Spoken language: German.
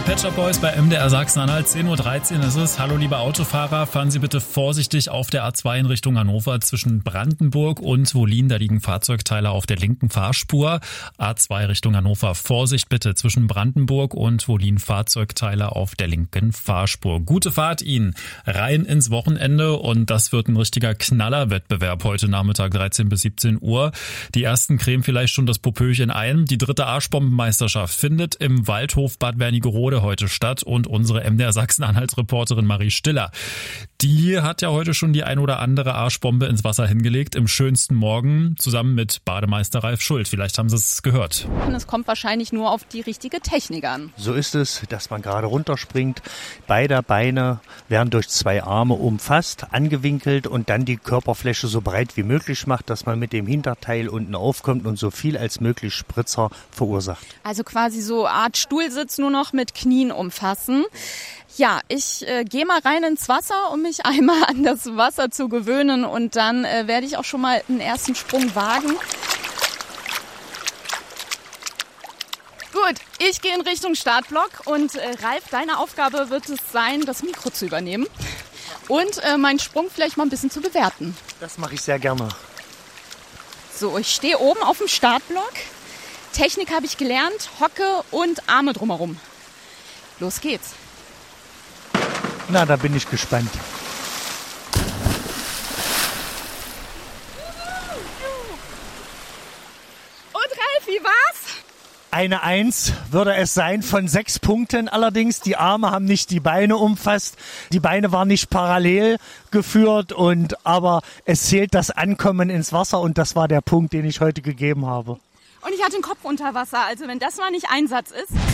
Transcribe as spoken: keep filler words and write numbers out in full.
Pet Shop Boys bei M D R Sachsen-Anhalt. zehn Uhr dreizehn ist es. Hallo liebe Autofahrer, fahren Sie bitte vorsichtig auf der A zwei in Richtung Hannover zwischen Brandenburg und Wollin. Da liegen Fahrzeugteile auf der linken Fahrspur. A zwei Richtung Hannover. Vorsicht bitte zwischen Brandenburg und Wollin. Fahrzeugteile auf der linken Fahrspur. Gute Fahrt Ihnen rein ins Wochenende und das wird ein richtiger Knallerwettbewerb heute Nachmittag dreizehn bis siebzehn Uhr. Die ersten cremen vielleicht schon das Popöchen ein. Die dritte Arschbombenmeisterschaft findet im Waldhof Bad Wernigerode heute statt und unsere M D R Sachsen-Anhalt-Reporterin Marie Stiller, die hat ja heute schon die ein oder andere Arschbombe ins Wasser hingelegt, im schönsten Morgen, zusammen mit Bademeister Ralf Schuld. Vielleicht haben Sie es gehört. Und es kommt wahrscheinlich nur auf die richtige Technik an. So ist es, dass man gerade runterspringt. Beide Beine werden durch zwei Arme umfasst, angewinkelt und dann die Körperfläche so breit wie möglich macht, dass man mit dem Hinterteil unten aufkommt und so viel als möglich Spritzer verursacht. Also quasi so Art Stuhlsitz, nur noch mit Knien umfassen. Ja, ich äh, gehe mal rein ins Wasser, um mich einmal an das Wasser zu gewöhnen und dann äh, werde ich auch schon mal einen ersten Sprung wagen. Gut, ich gehe in Richtung Startblock und äh, Ralf, deine Aufgabe wird es sein, das Mikro zu übernehmen und äh, meinen Sprung vielleicht mal ein bisschen zu bewerten. Das mache ich sehr gerne. So, ich stehe oben auf dem Startblock. Technik habe ich gelernt, Hocke und Arme drumherum. Los geht's. Na, da bin ich gespannt. Und Ralf, wie war's? Eine Eins würde es sein von sechs Punkten. Allerdings, die Arme haben nicht die Beine umfasst. Die Beine waren nicht parallel geführt. Und aber es zählt das Ankommen ins Wasser. Und das war der Punkt, den ich heute gegeben habe. Und ich hatte den Kopf unter Wasser. Also wenn das mal nicht Einsatz ist.